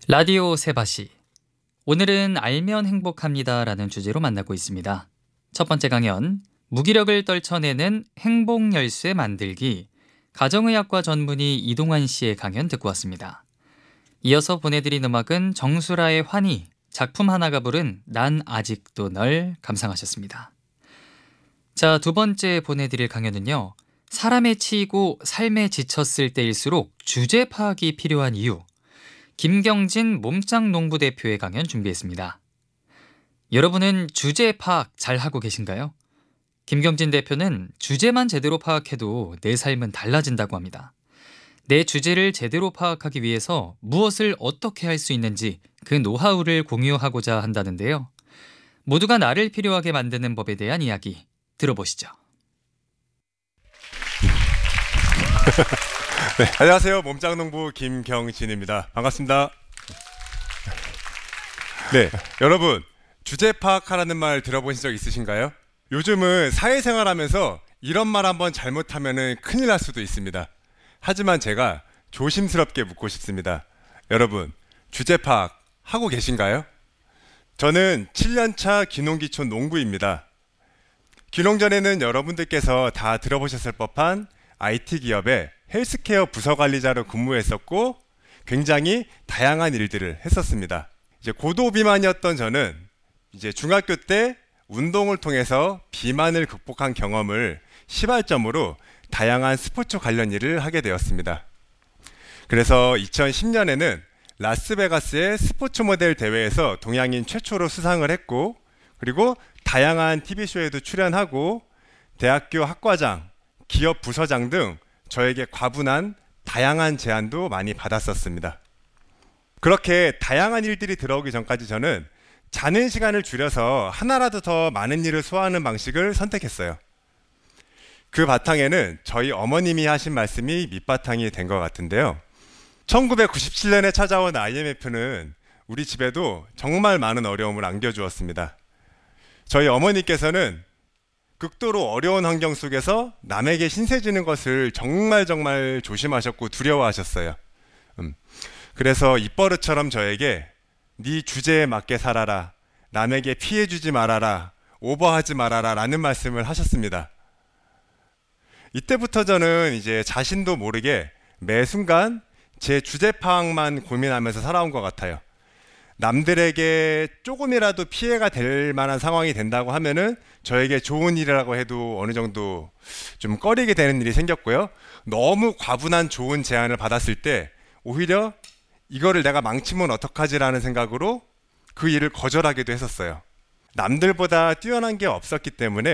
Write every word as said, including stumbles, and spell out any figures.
라디오 세바시. 오늘은 알면 행복합니다라는 주제로 만나고 있습니다. 첫 번째 강연, 무기력을 떨쳐내는 행복 열쇠 만들기. 가정의학과 전문의 이동환 씨의 강연 듣고 왔습니다. 이어서 보내드린 음악은 정수라의 환희, 작품 하나가 부른 난 아직도 널 감상하셨습니다. 자, 두 번째 보내드릴 강연은요. 사람에 치이고 삶에 지쳤을 때일수록 주제 파악이 필요한 이유. 김경진 몸짱농부 대표의 강연 준비했습니다. 여러분은 주제 파악 잘 하고 계신가요? 김경진 대표는 주제만 제대로 파악해도 내 삶은 달라진다고 합니다. 내 주제를 제대로 파악하기 위해서 무엇을 어떻게 할 수 있는지 그 노하우를 공유하고자 한다는데요. 모두가 나를 필요하게 만드는 법에 대한 이야기 들어보시죠. 네, 안녕하세요. 몸짱농부 김경진입니다. 반갑습니다. 네, 여러분 주제 파악하라는 말 들어보신 적 있으신가요? 요즘은 사회생활하면서 이런 말 한번 잘못하면 큰일 날 수도 있습니다. 하지만 제가 조심스럽게 묻고 싶습니다. 여러분 주제 파악 하고 계신가요? 저는 칠 년차 귀농귀촌 농부입니다. 귀농 전에는 여러분들께서 다 들어보셨을 법한 아이티 기업의 헬스케어 부서관리자로 근무했었고 굉장히 다양한 일들을 했었습니다. 이제 고도 비만이었던 저는 이제 중학교 때 운동을 통해서 비만을 극복한 경험을 시발점으로 다양한 스포츠 관련 일을 하게 되었습니다. 그래서 이천십 년에는 라스베가스의 스포츠 모델 대회에서 동양인 최초로 수상을 했고, 그리고 다양한 티비쇼에도 출연하고 대학교 학과장, 기업 부서장 등 저에게 과분한 다양한 제안도 많이 받았었습니다. 그렇게 다양한 일들이 들어오기 전까지 저는 자는 시간을 줄여서 하나라도 더 많은 일을 소화하는 방식을 선택했어요. 그 바탕에는 저희 어머님이 하신 말씀이 밑바탕이 된 것 같은데요. 천구백구십칠 년에 찾아온 아이엠에프는 우리 집에도 정말 많은 어려움을 안겨주었습니다. 저희 어머니께서는 극도로 어려운 환경 속에서 남에게 신세지는 것을 정말 정말 조심하셨고 두려워하셨어요. 음. 그래서 입버릇처럼 저에게 네 주제에 맞게 살아라, 남에게 피해주지 말아라, 오버하지 말아라 라는 말씀을 하셨습니다. 이때부터 저는 이제 자신도 모르게 매 순간 제 주제 파악만 고민하면서 살아온 것 같아요. 남들에게 조금이라도 피해가 될 만한 상황이 된다고 하면은 저에게 좋은 일이라고 해도 어느 정도 좀 꺼리게 되는 일이 생겼고요. 너무 과분한 좋은 제안을 받았을 때 오히려 이거를 내가 망치면 어떡하지라는 생각으로 그 일을 거절하기도 했었어요. 남들보다 뛰어난 게 없었기 때문에